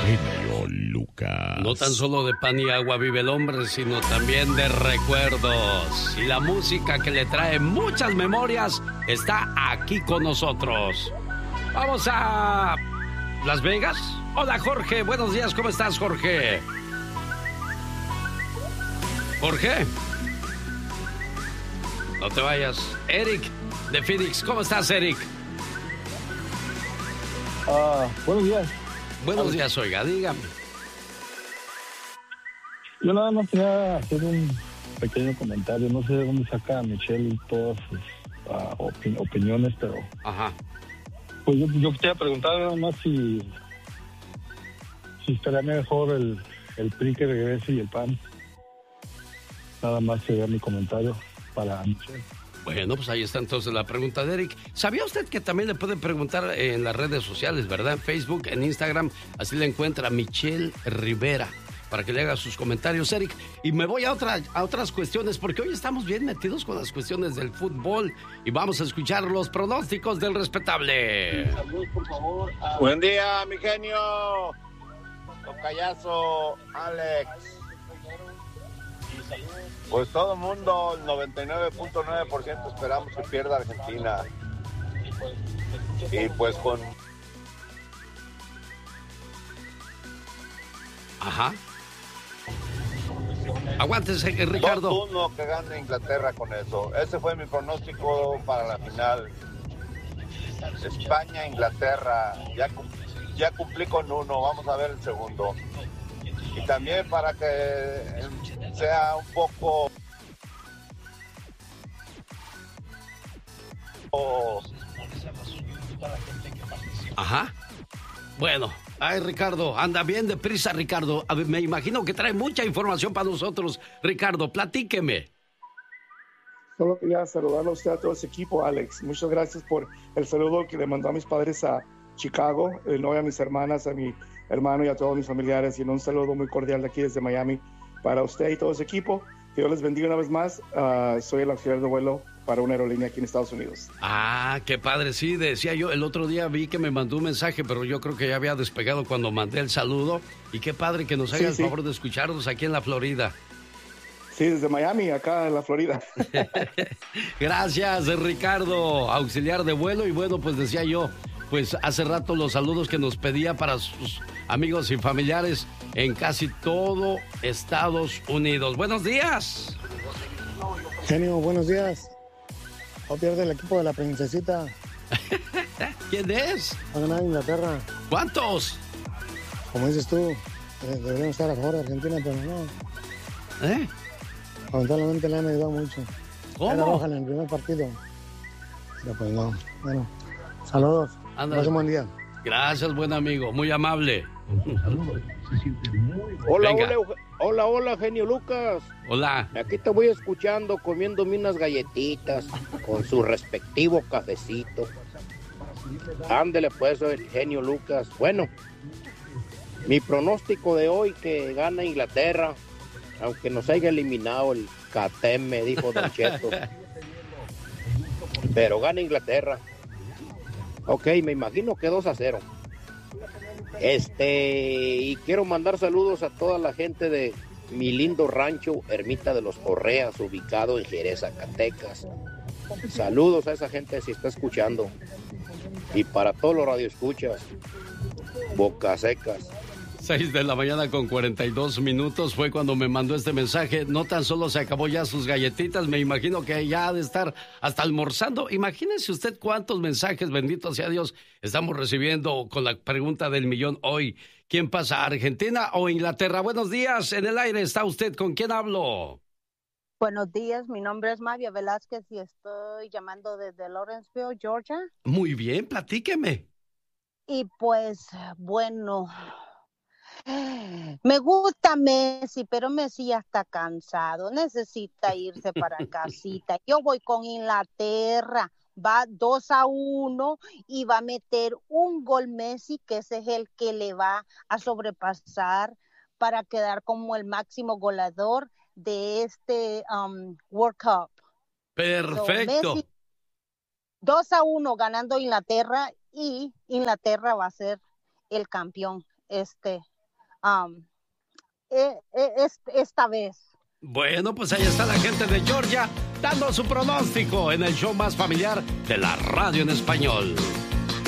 genio Lucas. No tan solo de pan y agua vive el hombre, sino también de recuerdos. Y la música que le trae muchas memorias está aquí con nosotros. Vamos a Las Vegas. Hola, Jorge. Buenos días. ¿Cómo estás, Jorge? Jorge. No te vayas. Eric, de Phoenix. ¿Cómo estás, Eric? Buenos días. Buenos días, oiga, dígame. Yo nada más quería hacer un pequeño comentario. No sé de dónde saca Michelle todas sus opiniones, pero... Ajá. Pues yo quería preguntar nada más si estaría mejor el PRI que regrese y el PAN. Nada más sería mi comentario para Michelle. Bueno, pues ahí está entonces la pregunta de Eric. ¿Sabía usted que también le pueden preguntar en las redes sociales, verdad? En Facebook, en Instagram, así le encuentra Michelle Rivera, para que le haga sus comentarios, Eric. Y me voy a otras cuestiones, porque hoy estamos bien metidos con las cuestiones del fútbol y vamos a escuchar los pronósticos del respetable. Saludos, por favor. Buen día, mi genio. Tocayazo, Alex. Pues todo el mundo, el 99.9% esperamos que pierda Argentina. Y pues con... Ajá. Aguántese, Ricardo. 2-1 que gane Inglaterra con eso. Ese fue mi pronóstico para la final. España-Inglaterra. Ya cumplí con uno, vamos a ver el segundo. Y también para que sea un poco... Ajá. Bueno, ay, Ricardo, anda bien deprisa, Ricardo. A ver, me imagino que trae mucha información para nosotros. Ricardo, platíqueme. Solo quería saludarlo a usted, a todo ese equipo, Alex. Muchas gracias por el saludo que le mandó a mis padres a Chicago, no a mis hermanas, a mi hermano y a todos mis familiares. Y un saludo muy cordial de aquí desde Miami para usted y todo ese equipo. Que Dios les bendiga una vez más. Soy el auxiliar de vuelo para una aerolínea aquí en Estados Unidos. Ah, qué padre, sí, decía yo, el otro día vi que me mandó un mensaje, pero yo creo que ya había despegado cuando mandé el saludo. Y qué padre que nos haga el favor de escucharnos aquí en la Florida. Sí, desde Miami, acá en la Florida. Gracias, Ricardo, auxiliar de vuelo. Y bueno, pues decía yo, pues hace rato los saludos que nos pedía para sus amigos y familiares en casi todo Estados Unidos. ¡Buenos días! Genio, buenos días. O pierde el equipo de la princesita. ¿Quién es? Va a ganar Inglaterra. ¿Cuántos? Como dices tú, deberíamos estar a favor de Argentina, pero no. Lamentablemente le han ayudado mucho. ¿Cómo? Era roja en el primer partido. Pero pues no. Bueno, saludos. Ándale. Buen día. Gracias, buen amigo. Muy amable. Hola, genio Lucas. Hola. Aquí te voy escuchando, comiéndome unas galletitas con su respectivo cafecito. Ándele pues, el genio Lucas. Bueno, mi pronóstico de hoy que gana Inglaterra, aunque nos haya eliminado el Catem, me dijo Don Cheto. Pero gana Inglaterra. Ok, me imagino que 2-0. Y quiero mandar saludos a toda la gente de mi lindo rancho Ermita de los Correas, ubicado en Jerez, Zacatecas. Saludos a esa gente si está escuchando. Y para todos los radioescuchas, Boca Secas. 6:42 fue cuando me mandó este mensaje. No tan solo se acabó ya sus galletitas, me imagino que ya ha de estar hasta almorzando. Imagínese usted cuántos mensajes, bendito sea Dios, estamos recibiendo con la pregunta del millón hoy. ¿Quién pasa, Argentina o Inglaterra? Buenos días, en el aire está usted. ¿Con quién hablo? Buenos días, mi nombre es Mavia Velázquez y estoy llamando desde Lawrenceville, Georgia. Muy bien, platíqueme. Y pues, bueno... Me gusta Messi, pero Messi ya está cansado, necesita irse para casita. Yo voy con Inglaterra, va 2-1 y va a meter un gol Messi, que ese es el que le va a sobrepasar para quedar como el máximo goleador de este World Cup. Perfecto. So, Messi 2-1 ganando Inglaterra y Inglaterra va a ser el campeón esta vez. Bueno, pues ahí está la gente de Georgia dando su pronóstico en el show más familiar de la radio en español.